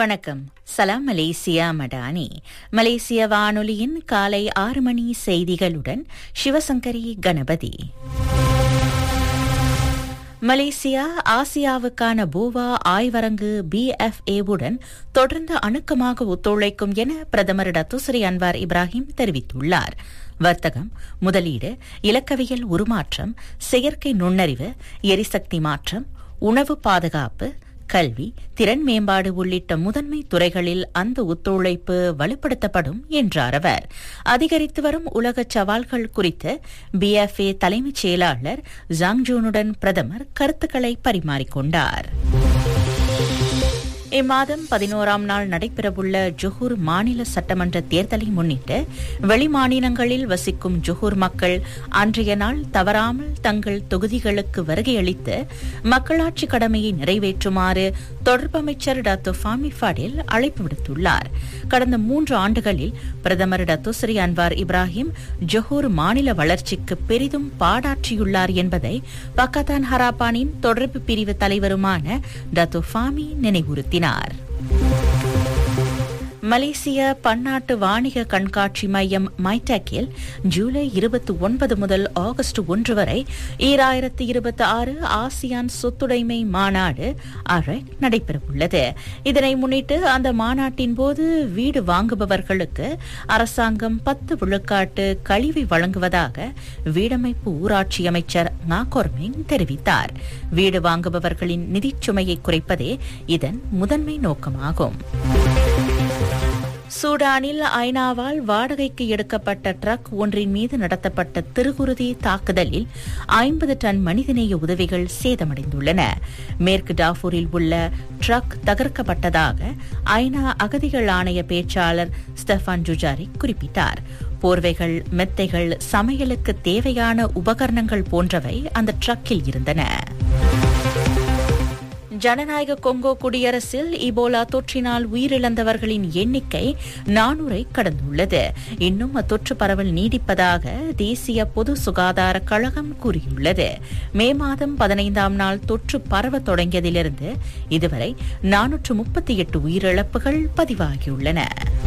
வணக்கம். சலாம் மலேசியா மடானி. மலேசிய வானொலியின் காலை 6 மணி செய்திகளுடன் சிவசங்கரி கணபதி. மலேசியா ஆசியாவுக்கான பூவா ஆய்வரங்கு BFA-வுடன் தொடர்ந்து அணுக்கமாக ஒத்துழைக்கும் என பிரதமர் டத்துஸ்ரீ அன்வார் இப்ராஹிம் தெரிவித்துள்ளார். வர்த்தகம், முதலீடு, இலக்கவியல் உருமாற்றம், செயற்கை நுண்ணறிவு, எரிசக்தி மாற்றம், உணவு பாதுகாப்பு, கல்வி, திறன் மேம்பாடு உள்ளிட்ட முதன்மை துறைகளில் அந்த ஒத்துழைப்பு வலுப்படுத்தப்படும் என்றார் அவர். அதிகரித்து வரும் உலக சவால்கள் குறித்து BFA தலைமைச் செயலாளர் ஜாங் ஜூனுடன் பிரதமர் கருத்துக்களை பரிமாறிக்கொண்டார். இம்மாதம் 11ஆம் நாள் நடைபெறவுள்ள ஜொஹூர் மாநில சட்டமன்ற தேர்தலை முன்னிட்டு வெளிமாநிலங்களில் வசிக்கும் ஜொஹூர் மக்கள் அன்றைய நாள் தவறாமல் தங்கள் தொகுதிகளுக்கு வருகையளித்து மக்களாட்சி கடமையை நிறைவேற்றுமாறு தொடர்பு அமைச்சர் டாக்டர் ஃபாமி ஃபடில் அழைப்பு விடுத்துள்ளார். கடந்த 3 ஆண்டுகளில் பிரதமர் டத்துஸ்ரீ அன்வார் இப்ராஹிம் ஜொஹூர் மாநில வளர்ச்சிக்கு பெரிதும் பாடாற்றியுள்ளார் என்பதை பக்கத்தான் ஹராபானின் தொடர்பு பிரிவு தலைவருமான டாக்டர் ஃபாமி நினைவுறுத்தினார். மலேசிய பன்னாட்டு வாணிக கண்காட்சி மையம் மைடெக்கில் ஜூலை 29 முதல் ஆகஸ்ட் 1 வரை 2026 ஆசியான் சொத்துடைமை மாநாடு AREC நடைபெறவுள்ளது. இதனை முன்னிட்டு அந்த மாநாட்டின் போது வீடு வாங்குபவர்களுக்கு அரசாங்கம் 10 விழுக்காட்டு கழிவை வழங்குவதாக வீடமைப்பு ஊராட்சி அமைச்சர் நாகோர்மிங் தெரிவித்தார். வீடு வாங்குபவர்களின் நிதிச்சுமையை குறைப்பதே இதன் முதன்மை நோக்கமாகும். சூடானில் ஐநாவால் வாடகைக்கு எடுக்கப்பட்ட ட்ரக் ஒன்றின் மீது நடத்தப்பட்ட திருகுருதி தாக்குதலில் 50 டன் மனிதநேய உதவிகள் சேதமடைந்துள்ளன. மேற்கு டார்ஃபூரில் உள்ள ட்ரக் தகர்க்கப்பட்டதாக ஐநா அகதிகள் ஆணைய பேச்சாளர் ஸ்டெஃபான் ஜுஜாரிக் குறிப்பிட்டார். போர்வைகள், மெத்தைகள், சமையலுக்கு தேவையான உபகரணங்கள் போன்றவை அந்த ட்ரக்கில் இருந்தன. ஜனநாயக கொங்கோ குடியரசில் இபோலா தொற்றினால் உயிரிழந்தவர்களின் எண்ணிக்கை 400-ஐ கடந்துள்ளது. இன்னும் அத்தொற்று பரவல் நீடிப்பதாக தேசிய பொது சுகாதார கழகம் கூறியுள்ளது. மே மாதம் 15ஆம் நாள் தொற்று பரவ தொடங்கியதிலிருந்து இதுவரை 438 உயிரிழப்புகள் பதிவாகியுள்ளன.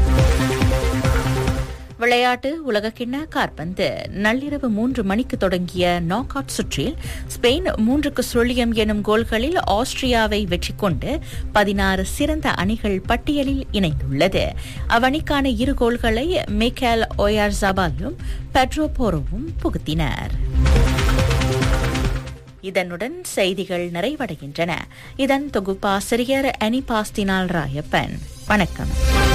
விளையாட்டு உலகக்கிண்ண காற்பந்து. நள்ளிரவு 3 மணிக்கு தொடங்கிய நாக் அவுட் சுற்றில் ஸ்பெயின் 3-0 எனும் கோல்களில் ஆஸ்திரியாவை வெற்றி கொண்டு 16 சிறந்த அணிகள் பட்டியலில் இணைந்துள்ளது. அவ்வணிக்கான 2 கோல்களை மிக்கேல் ஓயார்சாபாலும் பெட்ரோ போரோவும் புகுத்தினர். இதனுடன் செய்திகள் நிறைவடைகின்றன. இதன் தொகுப்பாசிரியர் அனிபாஸ்தினால் ராயப்பன். வணக்கம்.